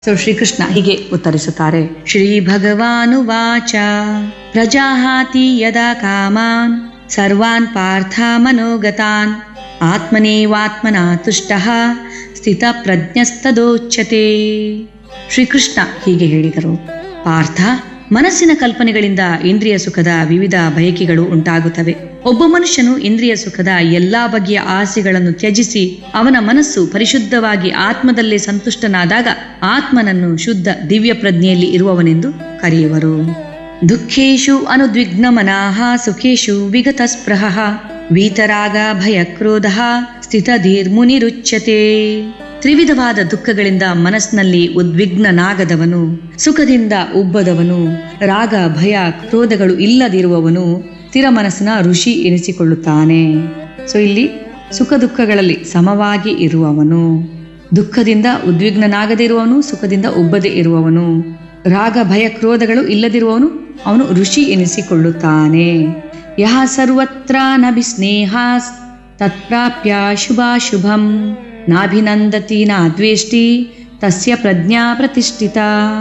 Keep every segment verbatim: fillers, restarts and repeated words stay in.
So Shrikrishna ಹೀಗೆ ಉತ್ತರಿಸುತ್ತಾರೆ. ಶ್ರೀ ಭಗವಾನುವಾಚ ಪ್ರಜಾಹಾತಿ ಯದಾ ಕಾಮಾನ್ ಸರ್ವಾನ್ ಪಾರ್ಥ ಮನೋಗತಾನ್ ಆತ್ಮನೇವಾತ್ಮನಾ ತುಷ್ಟಃ ಸ್ಥಿತ ಪ್ರಜ್ಞಸ್ತದೋಚ್ಯತೆ. ಶ್ರೀಕೃಷ್ಣ ಹೀಗೆ ಹೇಳಿದರು, ಪಾರ್ಥ, ಮನಸ್ಸಿನ ಕಲ್ಪನೆಗಳಿಂದ ಇಂದ್ರಿಯ ಸುಖದ ವಿವಿಧ ಬಯಕೆಗಳು ಉಂಟಾಗುತ್ತವೆ. ಒಬ್ಬ ಮನುಷ್ಯನು ಇಂದ್ರಿಯ ಸುಖದ ಎಲ್ಲಾ ಬಗೆಯ ಆಸೆಗಳನ್ನು ತ್ಯಜಿಸಿ ಅವನ ಮನಸ್ಸು ಪರಿಶುದ್ಧವಾಗಿ ಆತ್ಮದಲ್ಲೇ ಸಂತುಷ್ಟನಾದಾಗ ಆತ್ಮನನ್ನು ಶುದ್ಧ ದಿವ್ಯ ಪ್ರಜ್ಞೆಯಲ್ಲಿ ಇರುವವನೆಂದು ಕರೆಯುವರು. ದುಃಖೇಶು ಅನುದ್ವಿಗ್ನ ಮನಾಹ ಸುಖೇಶು ವಿಗತ ಸ್ಪೃಹಃ ವೀತರಾಗ ಭಯ ಕ್ರೋಧ ಸ್ಥಿತಧೀರ್ಮುನಿರುಚ್ಯತೆ. ತ್ರಿವಿಧವಾದ ದುಃಖಗಳಿಂದ ಮನಸ್ಸಿನಲ್ಲಿ ಉದ್ವಿಗ್ನನಾಗದವನು, ಸುಖದಿಂದ ಉಬ್ಬದವನು, ರಾಗ ಭಯ ಕ್ರೋಧಗಳು ಇಲ್ಲದಿರುವವನು ಸ್ಥಿರ ಮನಸ್ಸಿನ ಋಷಿ ಎನಿಸಿಕೊಳ್ಳುತ್ತಾನೆ. ಸೊ ಇಲ್ಲಿ ಸುಖ ದುಃಖಗಳಲ್ಲಿ ಸಮವಾಗಿ ಇರುವವನು, ದುಃಖದಿಂದ ಉದ್ವಿಗ್ನನಾಗದೇ ಇರುವವನು, ಸುಖದಿಂದ ಉಬ್ಬದೇ ಇರುವವನು, ರಾಗ ಭಯ ಕ್ರೋಧಗಳು ಇಲ್ಲದಿರುವವನು ಅವನು ಋಷಿ ಎನಿಸಿಕೊಳ್ಳುತ್ತಾನೆ. ಯಹ ಸರ್ವತ್ರ ನಭಿಸ್ನೇಹಾಸ್ ತತ್ಪ್ರಾಪ್ಯ ಶುಭಾಶುಭಂ ನಾಭಿನಂದತಿ ನಾದ್ವೇಷ್ಟಿ ತಸ್ಯ ಪ್ರಜ್ಞಾ ಪ್ರತಿಷ್ಠಿತ.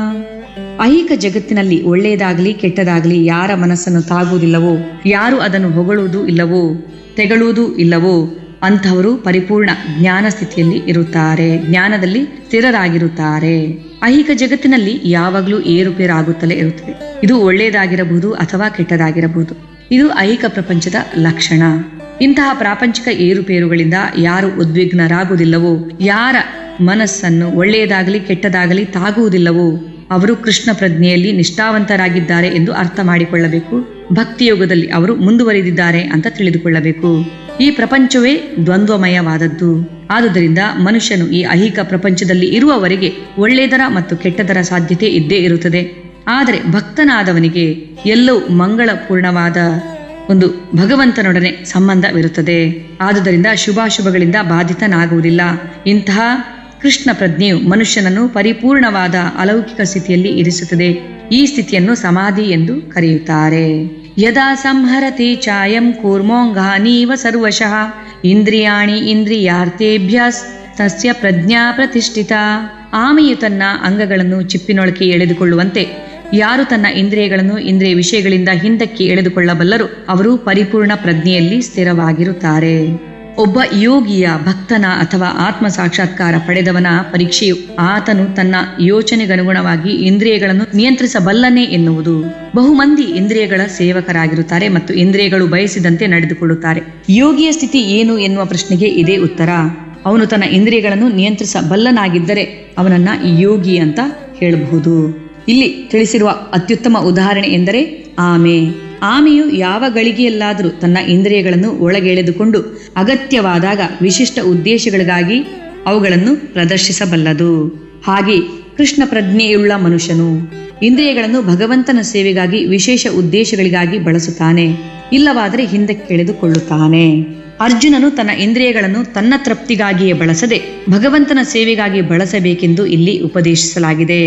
ಐಹಿಕ ಜಗತ್ತಿನಲ್ಲಿ ಒಳ್ಳೆಯದಾಗಲಿ ಕೆಟ್ಟದಾಗಲಿ ಯಾರ ಮನಸ್ಸನ್ನು ತಾಗುವುದಿಲ್ಲವೋ, ಯಾರು ಅದನ್ನು ಹೊಗಳುವುದೂ ಇಲ್ಲವೋ ತೆಗಳುವುದೂ ಇಲ್ಲವೋ ಅಂಥವರು ಪರಿಪೂರ್ಣ ಜ್ಞಾನ ಸ್ಥಿತಿಯಲ್ಲಿ ಇರುತ್ತಾರೆ, ಜ್ಞಾನದಲ್ಲಿ ಸ್ಥಿರರಾಗಿರುತ್ತಾರೆ. ಐಹಿಕ ಜಗತ್ತಿನಲ್ಲಿ ಯಾವಾಗಲೂ ಏರುಪೇರಾಗುತ್ತಲೇ ಇರುತ್ತದೆ. ಇದು ಒಳ್ಳೆಯದಾಗಿರಬಹುದು ಅಥವಾ ಕೆಟ್ಟದಾಗಿರಬಹುದು. ಇದು ಐಹಿಕ ಪ್ರಪಂಚದ ಲಕ್ಷಣ. ಇಂತಹ ಪ್ರಾಪಂಚಿಕ ಏರುಪೇರುಗಳಿಂದ ಯಾರು ಉದ್ವಿಗ್ನರಾಗುವುದಿಲ್ಲವೋ, ಯಾರ ಮನಸ್ಸನ್ನು ಒಳ್ಳೆಯದಾಗಲಿ ಕೆಟ್ಟದಾಗಲಿ ತಾಗುವುದಿಲ್ಲವೋ ಅವರು ಕೃಷ್ಣ ಪ್ರಜ್ಞೆಯಲ್ಲಿ ನಿಷ್ಠಾವಂತರಾಗಿದ್ದಾರೆ ಎಂದು ಅರ್ಥ ಮಾಡಿಕೊಳ್ಳಬೇಕು. ಭಕ್ತಿಯೋಗದಲ್ಲಿ ಅವರು ಮುಂದುವರಿದಿದ್ದಾರೆ ಅಂತ ತಿಳಿದುಕೊಳ್ಳಬೇಕು. ಈ ಪ್ರಪಂಚವೇ ದ್ವಂದ್ವಮಯವಾದದ್ದು. ಆದುದರಿಂದ ಮನುಷ್ಯನು ಈ ಐಹಿಕ ಪ್ರಪಂಚದಲ್ಲಿ ಇರುವವರೆಗೆ ಒಳ್ಳೆಯದರ ಮತ್ತು ಕೆಟ್ಟದರ ಸಾಧ್ಯತೆ ಇದ್ದೇ ಇರುತ್ತದೆ. ಆದರೆ ಭಕ್ತನಾದವನಿಗೆ ಎಲ್ಲವೂ ಮಂಗಳಪೂರ್ಣವಾದ ಒಂದು ಭಗವಂತನೊಡನೆ ಸಂಬಂಧವಿರುತ್ತದೆ. ಆದುದರಿಂದ ಶುಭಾಶುಭಗಳಿಂದ ಬಾಧಿತನಾಗುವುದಿಲ್ಲ. ಇಂತಹ ಕೃಷ್ಣ ಪ್ರಜ್ಞೆಯು ಮನುಷ್ಯನನ್ನು ಪರಿಪೂರ್ಣವಾದ ಅಲೌಕಿಕ ಸ್ಥಿತಿಯಲ್ಲಿ ಇರಿಸುತ್ತದೆ. ಈ ಸ್ಥಿತಿಯನ್ನು ಸಮಾಧಿ ಎಂದು ಕರೆಯುತ್ತಾರೆ. ಯದಾ ಸಂಹರತೆ ಚಾಯಂ ಕೂರ್ಮೋಂಗಾನೀವ ಸರ್ವಶಃ ಇಂದ್ರಿಯಾಣಿ ಇಂದ್ರಿಯಾರ್ಥೇಭ್ಯ ತಸ್ಯ ಪ್ರಜ್ಞಾ ಪ್ರತಿಷ್ಠಿತ. ಆಮೆಯು ತನ್ನ ಅಂಗಗಳನ್ನು ಚಿಪ್ಪಿನೊಳಗೆ ಎಳೆದುಕೊಳ್ಳುವಂತೆ ಯಾರು ತನ್ನ ಇಂದ್ರಿಯಗಳನ್ನು ಇಂದ್ರಿಯ ವಿಷಯಗಳಿಂದ ಹಿಂದಕ್ಕೆ ಎಳೆದುಕೊಳ್ಳಬಲ್ಲರು ಅವರು ಪರಿಪೂರ್ಣ ಪ್ರಜ್ಞೆಯಲ್ಲಿ ಸ್ಥಿರವಾಗಿರುತ್ತಾರೆ. ಒಬ್ಬ ಯೋಗಿಯ, ಭಕ್ತನ ಅಥವಾ ಆತ್ಮ ಸಾಕ್ಷಾತ್ಕಾರ ಪಡೆದವನ ಪರೀಕ್ಷೆಯು ಆತನು ತನ್ನ ಯೋಚನೆಗನುಗುಣವಾಗಿ ಇಂದ್ರಿಯಗಳನ್ನು ನಿಯಂತ್ರಿಸಬಲ್ಲನೆ ಎನ್ನುವುದು. ಬಹುಮಂದಿ ಇಂದ್ರಿಯಗಳ ಸೇವಕರಾಗಿರುತ್ತಾರೆ ಮತ್ತು ಇಂದ್ರಿಯಗಳು ಬಯಸಿದಂತೆ ನಡೆದುಕೊಳ್ಳುತ್ತಾರೆ. ಯೋಗಿಯ ಸ್ಥಿತಿ ಏನು ಎನ್ನುವ ಪ್ರಶ್ನೆಗೆ ಇದೇ ಉತ್ತರ. ಅವನು ತನ್ನ ಇಂದ್ರಿಯಗಳನ್ನು ನಿಯಂತ್ರಿಸಬಲ್ಲನಾಗಿದ್ದರೆ ಅವನನ್ನ ಯೋಗಿ ಅಂತ ಹೇಳಬಹುದು. ಇಲ್ಲಿ ತಿಳಿಸಿರುವ ಅತ್ಯುತ್ತಮ ಉದಾಹರಣೆ ಎಂದರೆ ಆಮೆ. ಆಮೆಯು ಯಾವ ಗಳಿಗೆಯಲ್ಲಾದರೂ ತನ್ನ ಇಂದ್ರಿಯಗಳನ್ನು ಒಳಗೆಳೆದುಕೊಂಡು ಅಗತ್ಯವಾದಾಗ ವಿಶಿಷ್ಟ ಉದ್ದೇಶಗಳಿಗಾಗಿ ಅವುಗಳನ್ನು ಪ್ರದರ್ಶಿಸಬಲ್ಲದು. ಹಾಗೆ ಕೃಷ್ಣ ಪ್ರಜ್ಞೆಯುಳ್ಳ ಮನುಷ್ಯನು ಇಂದ್ರಿಯಗಳನ್ನು ಭಗವಂತನ ಸೇವೆಗಾಗಿ ವಿಶೇಷ ಉದ್ದೇಶಗಳಿಗಾಗಿ ಬಳಸುತ್ತಾನೆ, ಇಲ್ಲವಾದರೆ ಹಿಂದಕ್ಕೆಳೆದುಕೊಳ್ಳುತ್ತಾನೆ. ಅರ್ಜುನನು ತನ್ನ ಇಂದ್ರಿಯಗಳನ್ನು ತನ್ನ ತೃಪ್ತಿಗಾಗಿಯೇ ಬಳಸದೆ ಭಗವಂತನ ಸೇವೆಗಾಗಿ ಬಳಸಬೇಕೆಂದು ಇಲ್ಲಿ ಉಪದೇಶಿಸಲಾಗಿದೆ.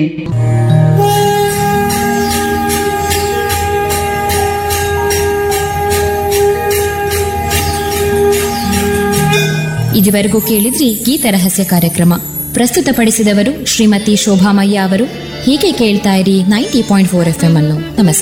ಇದುವರೆಗೂ ಕೇಳಿದ್ರಿ ಗೀತ ರಹಸ್ಯ ಕಾರ್ಯಕ್ರಮ. ಪ್ರಸ್ತುತಪಡಿಸಿದವರು ಶ್ರೀಮತಿ ಶೋಭಾಮಯ್ಯ ಅವರು. ಹೀಗೆ ಕೇಳ್ತಾ ಇರಿ ninety point four F M ಅನ್ನು. ನಮಸ್ಕಾರ.